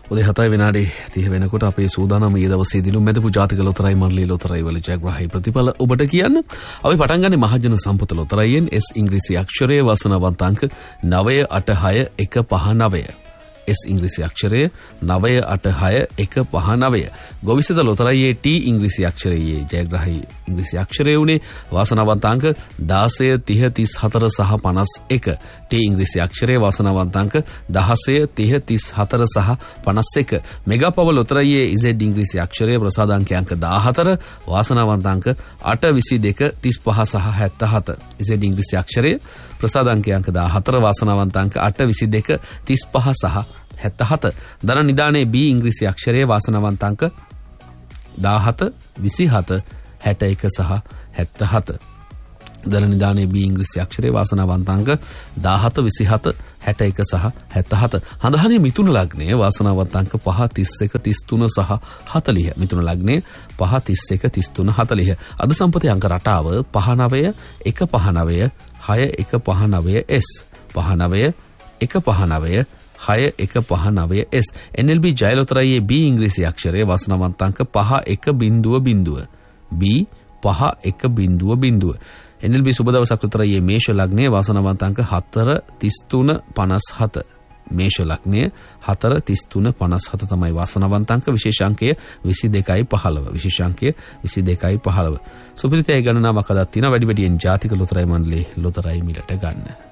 උදේ 7:30 වෙනකොට අපේ සූදානම් ඊ දවසේ දිනු මැදපු ජාතික ලොතරැයි මණ්ඩලයේ ලොතරැයි වල ජයග්‍රාහී ප්‍රතිඵල ඔබට කියන්න. අපි පටන් ගන්නේ මහජන සම්පත ලොතරැයියෙන් S ඉංග්‍රීසි අක්ෂරයේ වාසනාවන්ත අංක 986159. S ඉංග්‍රීසි අක්ෂරය 986159. ගොවිසෙත ලොතරැයියේ T ඉංග්‍රීසි අක්ෂරයේ ජයග්‍රාහී ඉංග්‍රීසි අක්ෂරය උනේ වාසනාවන්ත අංක 16 30 34 සහ 51. T ඉංග්‍රීසි අක්ෂරයේ වාසනාවන්ත අංක 16 30 34 සහ 51. මෙගා පව ලොතරැයියේ Z ඉංග්‍රීසි අක්ෂරයේ ප්‍රසාද අංක 14 වාසනාවන්ත අංක 8 22 35 සහ 77. Z ඉංග්‍රීසි අක්ෂරයේ ප්‍රසාද අංක 14 වාසනාවන්ත අංක 8 22 35 සහ 77. ධන නිදානේ B ඉංග්‍රීසි අක්ෂරයේ වාසනාවන්ත අංක 17 27 61 සහ 77. ධන නිදානේ B ඉංග්‍රීසි අක්ෂරයේ වාසනාවන්ත අංක 17 27 61 සහ 77. හඳහනේ මිථුන ලග්නයේ වාසනාවන්ත අංක 5 31 33 සහ 40. මිථුන ලග්නයේ 5 31 33 40. අද සම්පතේ අංක රටාව 59 159 6159 S 59 159 6159 S. NLB ජයලොතරැයියේ B ඉංග්‍රීසි අක්ෂරයේ වාසනාවන්ත අංක 5100 B 5100. NLB සුබ දවසක් ලොතරැයියේ මේෂ ලග්නයේ වාසනාවන්ත අංක 4 33 57. මේෂ ලග්නයේ 4 33 57 තමයි වාසනාවන්ත අංක. විශේෂාංකය 22යි 15. විශේෂාංකය 22යි 15. සුපිරිතයි ගණනාවක් අදත් තියෙනවා. වැඩි වැඩියෙන් ජාතික ලොතරැයි මණ්ඩලයේ ලොතරැයි මිලට ගන්න.